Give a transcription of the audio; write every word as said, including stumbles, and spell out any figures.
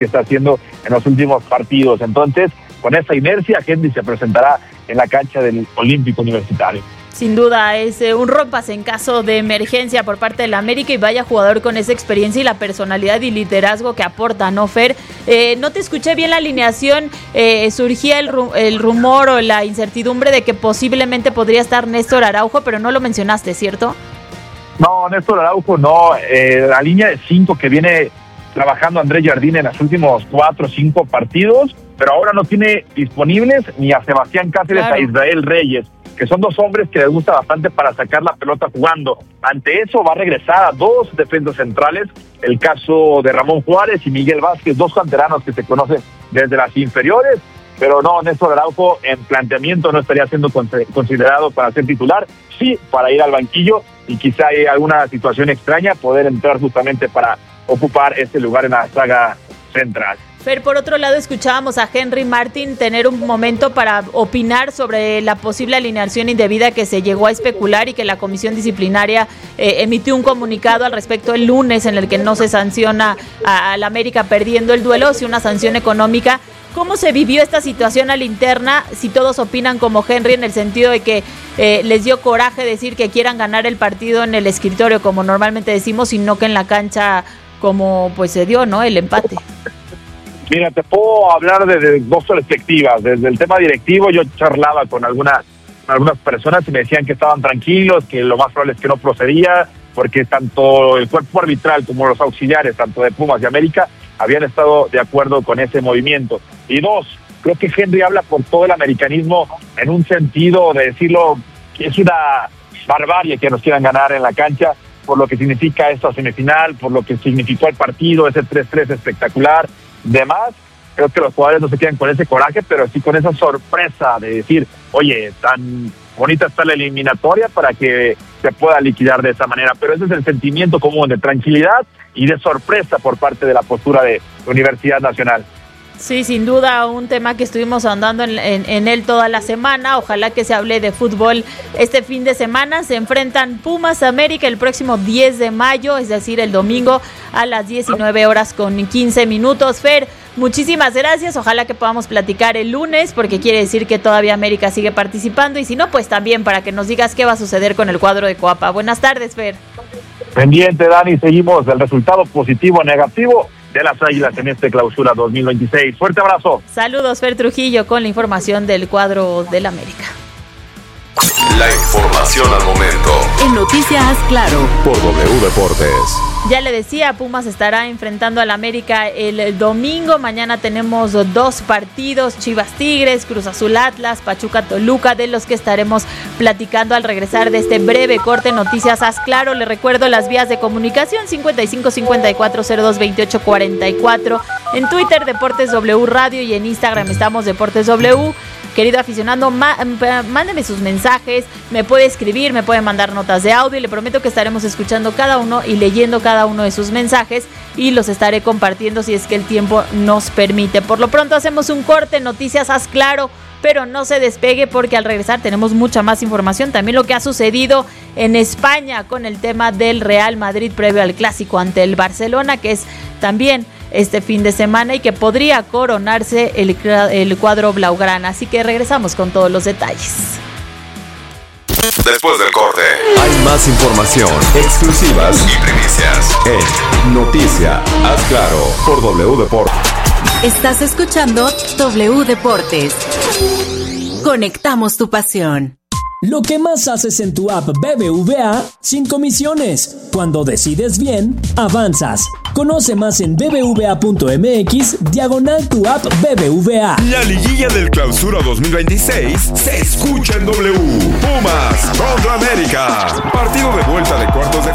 que está haciendo en los últimos partidos. Entonces, con esa inercia, Henry se presentará en la cancha del Olímpico Universitario. Sin duda, es eh, un rompas en caso de emergencia por parte del América, y vaya jugador con esa experiencia y la personalidad y liderazgo que aporta, ¿no, Fer? Eh, no te escuché bien la alineación, eh, surgía el, ru- el rumor o la incertidumbre de que posiblemente podría estar Néstor Araujo, pero no lo mencionaste, ¿cierto? No, Néstor Araujo no, eh, la línea de cinco que viene trabajando Andrés Jardín en los últimos cuatro o cinco partidos, pero ahora no tiene disponibles ni a Sebastián Cáceres, claro, a Israel Reyes, que son dos hombres que les gusta bastante para sacar la pelota jugando. Ante eso va a regresar a dos defensas centrales, el caso de Ramón Juárez y Miguel Vázquez, dos canteranos que se conocen desde las inferiores, pero no, Néstor Araujo en planteamiento no estaría siendo considerado para ser titular, sí para ir al banquillo y quizá hay alguna situación extraña poder entrar justamente para ocupar este lugar en la saga central. Fer, por otro lado, escuchábamos a Henry Martin tener un momento para opinar sobre la posible alineación indebida que se llegó a especular y que la comisión disciplinaria eh, emitió un comunicado al respecto el lunes en el que no se sanciona al América perdiendo el duelo, sino una sanción económica. ¿Cómo se vivió esta situación a la interna? Si todos opinan como Henry en el sentido de que eh, les dio coraje decir que quieran ganar el partido en el escritorio, como normalmente decimos, y no que en la cancha como pues se dio, ¿no? El empate. Mira, te puedo hablar desde dos perspectivas. Desde el tema directivo, yo charlaba con algunas, algunas personas y me decían que estaban tranquilos, que lo más probable es que no procedía, porque tanto el cuerpo arbitral como los auxiliares, tanto de Pumas y América, habían estado de acuerdo con ese movimiento. Y dos, creo que Henry habla por todo el americanismo en un sentido de decirlo, que es una barbarie que nos quieran ganar en la cancha, por lo que significa esta semifinal, por lo que significó el partido, ese tres tres espectacular. Demás, creo que los jugadores no se quedan con ese coraje, pero sí con esa sorpresa de decir, oye, tan bonita está la eliminatoria para que se pueda liquidar de esa manera. Pero ese es el sentimiento común de tranquilidad y de sorpresa por parte de la postura de Universidad Nacional. Sí, sin duda, un tema que estuvimos ahondando en, en, en él toda la semana. Ojalá que se hable de fútbol este fin de semana. Se enfrentan Pumas América el próximo diez de mayo, es decir, el domingo a las diecinueve horas con quince minutos. Fer, muchísimas gracias. Ojalá que podamos platicar el lunes, porque quiere decir que todavía América sigue participando. Y si no, pues también para que nos digas qué va a suceder con el cuadro de Coapa. Buenas tardes, Fer. Pendiente, Dani, seguimos el resultado positivo o negativo de las Águilas en este clausura dos mil veintiséis. Fuerte abrazo. Saludos, Fer Trujillo, con la información del cuadro del América. La información al momento. En Noticias Claro. Por W Deportes. Ya le decía, Pumas estará enfrentando al América el domingo. Mañana tenemos dos partidos, Chivas Tigres, Cruz Azul Atlas, Pachuca Toluca, de los que estaremos platicando al regresar de este breve corte. Noticias Haz Claro. Le recuerdo las vías de comunicación: cincuenta y cinco cincuenta y cuatro cero dos veintiocho cuarenta y cuatro. En Twitter, Deportes W Radio, y en Instagram estamos Deportes W. Querido aficionado, má, mándeme sus mensajes, me puede escribir, me puede mandar notas de audio, y le prometo que estaremos escuchando cada uno y leyendo cada uno de sus mensajes, y los estaré compartiendo si es que el tiempo nos permite. Por lo pronto hacemos un corte, Noticias Haz Claro, pero no se despegue, porque al regresar tenemos mucha más información, también lo que ha sucedido en España con el tema del Real Madrid previo al clásico ante el Barcelona, que es también este fin de semana y que podría coronarse el, el cuadro blaugrana. Así que regresamos con todos los detalles. Después del corte, hay más información, exclusivas y primicias en Noticia Haz Claro por W Deportes. Estás escuchando W Deportes. Conectamos tu pasión. Lo que más haces en tu app B B V A sin comisiones. Cuando decides bien, avanzas. Conoce más en bbva.mx diagonal tu app B B V A. La liguilla del clausura dos mil veintiséis se escucha en W. Pumas contra América. Partido de vuelta de cuartos de